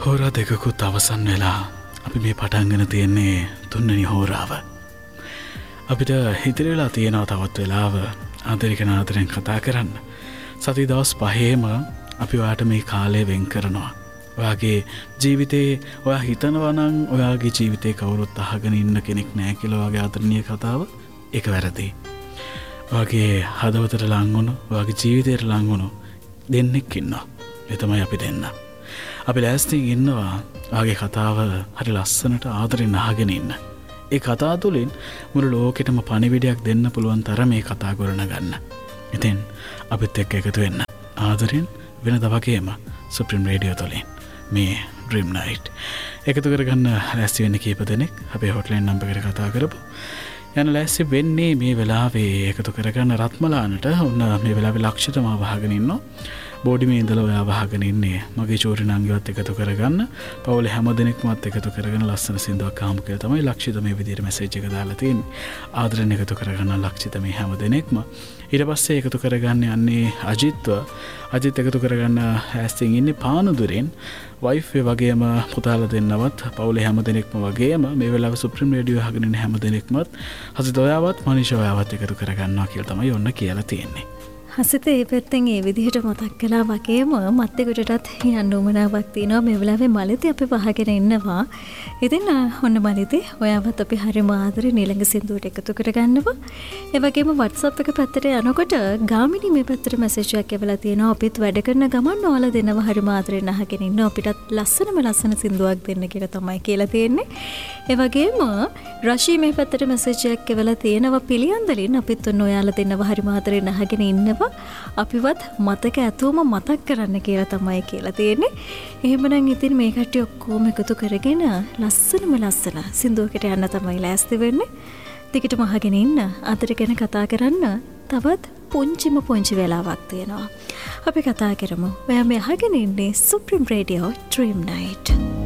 හෝරා දෙකකුත් අවසන් වෙලා අපි මේ පටන්ගෙන තියෙන්නේ තුන්වෙනි හෝරාව. අපිට හිතරිලා තියෙනවා තවත් වෙලාව ආදරේ ආදරෙන් කතා කරන්න. සති දවස් 5ෙම අපි ඔයාට මේ කාලය වෙන් කරනවා. ඔයාගේ ජීවිතේ ඔයා හිතනවා නම් ඔයාගේ ජීවිතේ කවුරුත් අහගෙන ඉන්න කෙනෙක් නැහැ කියලා ඔයාගේ ආදරණීය කතාව ඒක වැරදි. ඔයාගේ හදවතට ලං වුණු, ඔයාගේ ජීවිතයට ලං වුණු දෙන්නෙක් ඉන්නවා. ඒ තමයි අපි දෙන්න. අපි ලෑස්තියෙන් ඉන්නවා ඔයාගේ කතාව හරි ලස්සනට ආදරෙන් අහගෙන ඉන්න. ඒ කතාව තුළින් මුළු ලෝකෙටම පණිවිඩයක් දෙන්න පුළුවන් තරම මේ කතා කරන ගන්න. ඉතින් අපිත් එක්ක එකතු වෙන්න. ආදරෙන් වෙනද වගේම සුප්‍රීම රේඩියෝ තුළින් මේ ඩ්‍රීම් නයිට් එකතු කරගන්න ලෑස්ති වෙන්න කීප දෙනෙක් අපේ හොට්ලයින් නම්බර් එකට කතා කරපු. යන ලෑස්ති වෙන්නේ මේ වෙලාවේ එකතු කරගන්න රත්මලානට. ඔන්න මේ වෙලාවේ ලක්ෂිතම වහගෙන ඉන්නවා. බෝඩිමේ ඉඳලා ඔයා වහගෙන ඉන්නේ මගේ චෝරි නංගිවත් එකතු කරගන්න. පවුලේ හැම දෙනෙක්මත් එකතු කරගෙන ලස්සන සින්දුවක් අහමු කියලා තමයි ලක්ෂිත මේ විදිහට මැසේජ් එක දාලා තියෙන්නේ. ආදරෙන් එකතු කරගන්න ලක්ෂිත මේ හැම දෙනෙක්ම. ඊට පස්සේ එකතු කරගන්න යන්නේ අජිත් එකතු කරගන්න හැස්තින් ඉන්නේ පානුදුරෙන්. වයිෆ් ඒ වගේම පුතාලා දෙන්නවත් පවුලේ හැම දෙනෙක්ම වගේම මේ වෙලාවේ සුප්‍රීම රේඩියෝ අහගෙන ඉන්න හැම දෙනෙක්මත් හසිත ඔයාවත් මනිෂා ඔයාවත් එකතු කරගන්නවා කියලා තමයි ඔන්න කියලා තියෙන්නේ. හසිත ඒ පැත්තෙන් ඒ විදිහට මතක් කළා වගේම මත්තෙකුටටත් යන්න උවමනාවක් තියෙනවා. මේ වෙලාවේ මලිතේ අපි වහගෙන ඉන්නවා. ඉතින් ඔන්න මලිතේ ඔයාවත් අපි හරිම ආදරේ ඊළඟ සින්දුවට එකතු කරගන්නවා. ඒ වගේම WhatsApp එක පැත්තට යනකොට ගාමිණී මේ පැත්තට මැසේජ් එකක් එවලා තියෙනවා. අපිත් වැඩ කරන ගමන් ඔයාලා දෙනවා හරිම ආදරෙන් අහගෙන ඉන්නවා. අපිටත් ලස්සන සින්දුවක් දෙන්න කියලා තමයි කියලා තියෙන්නේ. ඒ වගේම රෂී මේ පැත්තට මැසේජ් එකක් එවලා තියෙනවා. පිළියන්දලින් අපිත් ඔන්න ඔයාලා දෙනවා හරිම ආදරෙන් අහගෙන ඉන්නවා. අපිවත් මතක ඇතුවම මතක් කරන්න කියලා තමයි කියලා තියෙන්නේ. එහෙමනම් ඉතින් මේ කට්ටිය ඔක්කොම එකතු කරගෙන ලස්සන සින්දුවකට යන්න තමයි ලෑස්ති වෙන්නේ. ටිකටම අහගෙන ඉන්න. අතට ගැන කතා කරන්න තවත් පුංචි වෙලාවක් තියෙනවා. අපි කතා කරමු. ඔයා මේ අහගෙන ඉන්නේ සුප්‍රීම රේඩියෝ ඩ්‍රීම් නයිට්.